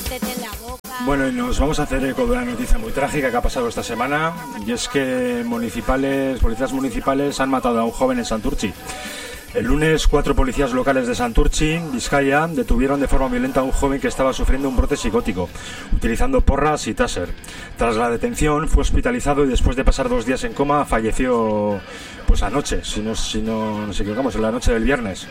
Bueno, y nos vamos a hacer eco de una noticia muy trágica que ha pasado esta semana, y es que policías municipales han matado a un joven en Santurtzi. El lunes, 4 policías locales de Santurtzi, Vizcaya, detuvieron de forma violenta a un joven que estaba sufriendo un brote psicótico, utilizando porras y taser. Tras la detención, fue hospitalizado y después de pasar 2 días en coma, falleció anoche, si no nos equivocamos, en la noche del viernes.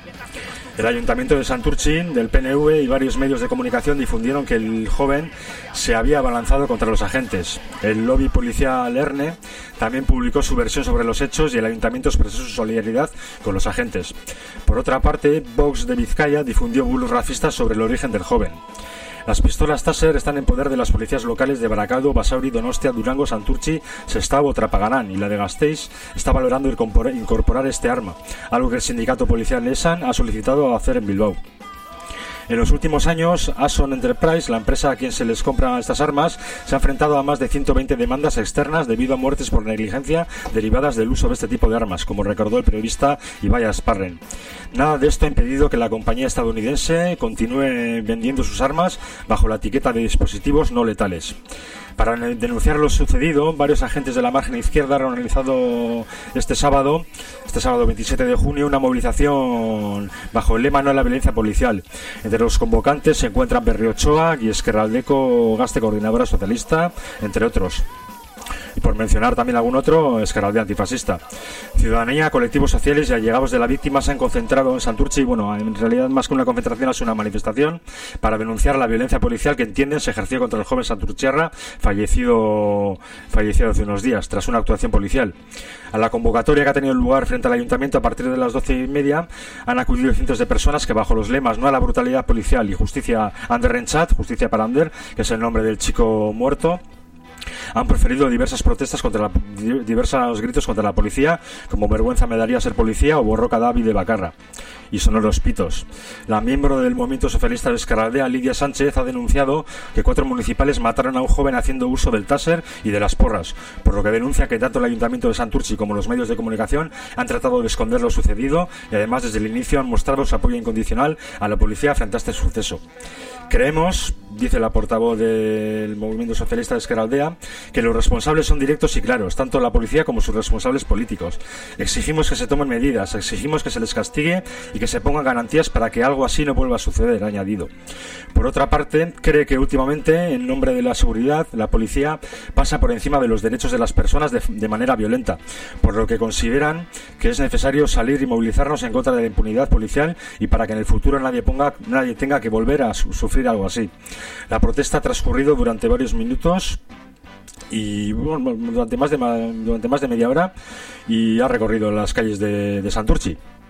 El Ayuntamiento de Santurtzi, del PNV y varios medios de comunicación difundieron que el joven se había abalanzado contra los agentes. El lobby policial ERNE también publicó su versión sobre los hechos y el Ayuntamiento expresó su solidaridad con los agentes. Por otra parte, Vox de Vizcaya difundió bulos racistas sobre el origen del joven. Las pistolas Taser están en poder de las policías locales de Barakaldo, Basauri, Donostia, Durango, Santurtzi, Sestao o Trapagarán, y la de Gasteiz está valorando incorporar este arma, algo que el sindicato policial ESAN ha solicitado hacer en Bilbao. En los últimos años, Ason Enterprise, la empresa a quien se les compran estas armas, se ha enfrentado a más de 120 demandas externas debido a muertes por negligencia derivadas del uso de este tipo de armas, como recordó el periodista Ibai Asparren. Nada de esto ha impedido que la compañía estadounidense continúe vendiendo sus armas bajo la etiqueta de dispositivos no letales. Para denunciar lo sucedido, varios agentes de la margen izquierda han organizado este sábado 27 de junio, una movilización bajo el lema No a la violencia policial. Entre los convocantes se encuentran Berri Ochoa y Esquerraldeco Gaste, coordinadora socialista, entre otros. Y por mencionar también algún otro, Esquerralde antifascista. Ciudadanía, colectivos sociales y allegados de la víctima se han concentrado en Santurtzi. Bueno, en realidad más que una concentración es una manifestación para denunciar la violencia policial que entienden se ejerció contra el joven santurtziarra fallecido hace unos días tras una actuación policial. A la convocatoria que ha tenido lugar frente al ayuntamiento a partir de las 12:30 han acudido cientos de personas que bajo los lemas No a la brutalidad policial y Justicia Ander Renchat, Justicia para Ander, que es el nombre del chico muerto, han proferido diversos gritos contra la policía, como vergüenza me daría ser policía o borroca David de Bacarra, y sonoros pitos. La miembro del movimiento socialista de Esquerraldea, Lidia Sánchez, ha denunciado que 4 municipales mataron a un joven haciendo uso del taser y de las porras, por lo que denuncia que tanto el Ayuntamiento de Santurtzi como los medios de comunicación han tratado de esconder lo sucedido y además desde el inicio han mostrado su apoyo incondicional a la policía frente a este suceso. Creemos, dice la portavoz del movimiento socialista de Esquerraldea, que los responsables son directos y claros, tanto la policía como sus responsables políticos. Exigimos que se tomen medidas, exigimos que se les castigue y que se pongan garantías para que algo así no vuelva a suceder, ha añadido. Por otra parte, cree que últimamente, en nombre de la seguridad, la policía pasa por encima de los derechos de las personas de manera violenta, por lo que consideran que es necesario salir y movilizarnos en contra de la impunidad policial y para que en el futuro nadie tenga que volver a sufrir algo así. La protesta ha transcurrido durante varios minutos y durante más de media hora y ha recorrido las calles de Santurtzi.